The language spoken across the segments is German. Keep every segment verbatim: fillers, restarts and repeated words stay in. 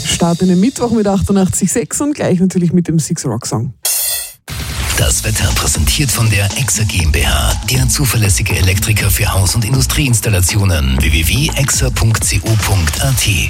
Starten den Mittwoch mit achtundachtzig Komma sechs und gleich natürlich mit dem Six Rock Song. Das Wetter präsentiert von der Exa GmbH, der zuverlässige Elektriker für Haus- und Industrieinstallationen. w w w punkt exa punkt co punkt a t.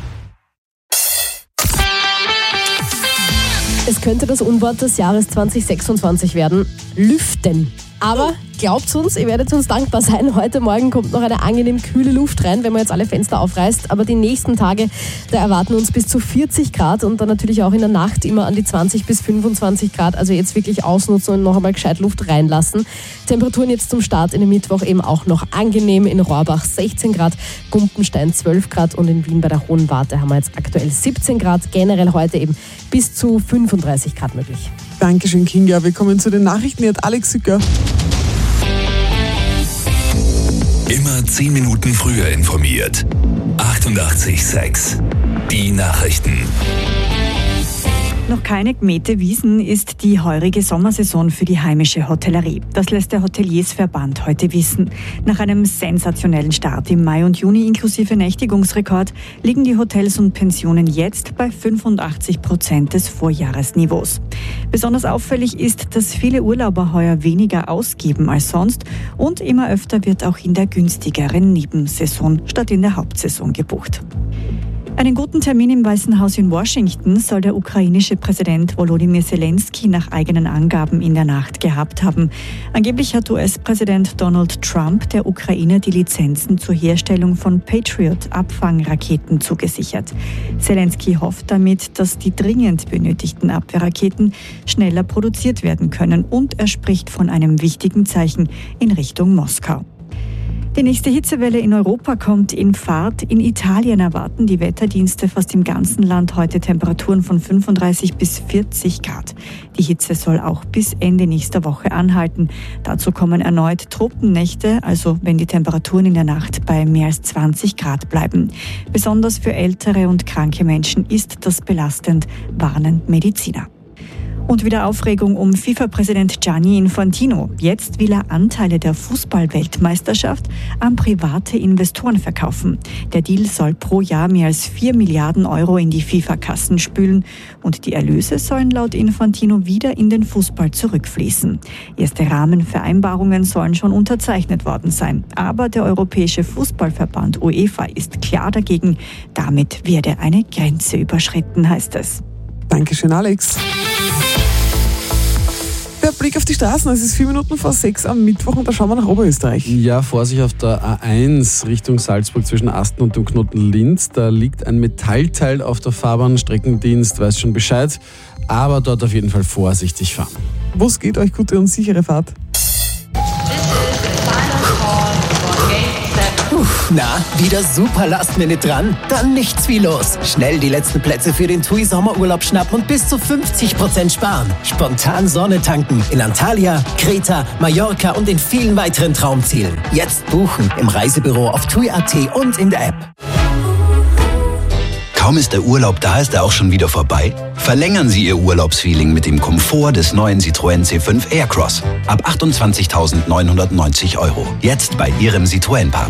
Es könnte das Unwort des Jahres zwanzig sechsundzwanzig werden: Lüften. Aber glaubt's uns, ihr werdet uns dankbar sein. Heute Morgen kommt noch eine angenehm kühle Luft rein, wenn man jetzt alle Fenster aufreißt. Aber die nächsten Tage, da erwarten uns bis zu vierzig Grad und dann natürlich auch in der Nacht immer an die zwanzig bis fünfundzwanzig Grad. Also jetzt wirklich ausnutzen und noch einmal gescheit Luft reinlassen. Temperaturen jetzt zum Start in den Mittwoch eben auch noch angenehm. In Rohrbach sechzehn Grad, Gumpenstein zwölf Grad und in Wien bei der Hohen Warte haben wir jetzt aktuell siebzehn Grad. Generell heute eben bis zu fünfunddreißig Grad möglich. Dankeschön, Kinga. Willkommen zu den Nachrichten. Hier hat Alex Sücker. Immer zehn Minuten früher informiert. achtundachtzig Komma sechs. Die Nachrichten. Noch keine gemähte Wiesn ist die heurige Sommersaison für die heimische Hotellerie. Das lässt der Hoteliersverband heute wissen. Nach einem sensationellen Start im Mai und Juni inklusive Nächtigungsrekord liegen die Hotels und Pensionen jetzt bei fünfundachtzig Prozent des Vorjahresniveaus. Besonders auffällig ist, dass viele Urlauber heuer weniger ausgeben als sonst und immer öfter wird auch in der günstigeren Nebensaison statt in der Hauptsaison gebucht. Einen guten Termin im Weißen Haus in Washington soll der ukrainische Präsident Volodymyr Zelensky nach eigenen Angaben in der Nacht gehabt haben. Angeblich hat U S-Präsident Donald Trump der Ukraine die Lizenzen zur Herstellung von Patriot-Abfangraketen zugesichert. Zelensky hofft damit, dass die dringend benötigten Abwehrraketen schneller produziert werden können und er spricht von einem wichtigen Zeichen in Richtung Moskau. Die nächste Hitzewelle in Europa kommt in Fahrt. In Italien erwarten die Wetterdienste fast im ganzen Land heute Temperaturen von fünfunddreißig bis vierzig Grad. Die Hitze soll auch bis Ende nächster Woche anhalten. Dazu kommen erneut Tropennächte, also wenn die Temperaturen in der Nacht bei mehr als zwanzig Grad bleiben. Besonders für ältere und kranke Menschen ist das belastend, warnen Mediziner. Und wieder Aufregung um FIFA-Präsident Gianni Infantino. Jetzt will er Anteile der Fußball-Weltmeisterschaft an private Investoren verkaufen. Der Deal soll pro Jahr mehr als vier Milliarden Euro in die FIFA-Kassen spülen und die Erlöse sollen laut Infantino wieder in den Fußball zurückfließen. Erste Rahmenvereinbarungen sollen schon unterzeichnet worden sein. Aber der Europäische Fußballverband UEFA ist klar dagegen. Damit werde eine Grenze überschritten, heißt es. Dankeschön, Alex. Der Blick auf die Straßen, es ist vier Minuten vor sechs am Mittwoch und da schauen wir nach Oberösterreich. Ja, Vorsicht auf der A eins Richtung Salzburg zwischen Asten und dem Knoten Linz. Da liegt ein Metallteil auf der Fahrbahn, Streckendienst weiß schon Bescheid, aber dort auf jeden Fall vorsichtig fahren. Wo es geht, euch gute und sichere Fahrt. Na, wieder super Last-Minute dran? Dann nichts wie los. Schnell die letzten Plätze für den TUI Sommerurlaub schnappen und bis zu fünfzig Prozent sparen. Spontan Sonne tanken in Antalya, Kreta, Mallorca und in vielen weiteren Traumzielen. Jetzt buchen im Reisebüro auf tui punkt a t und in der App. Kaum ist der Urlaub da, ist er auch schon wieder vorbei? Verlängern Sie Ihr Urlaubsfeeling mit dem Komfort des neuen Citroën C fünf Aircross. Ab achtundzwanzigtausendneunhundertneunzig Euro. Jetzt bei Ihrem Citroën-Partner.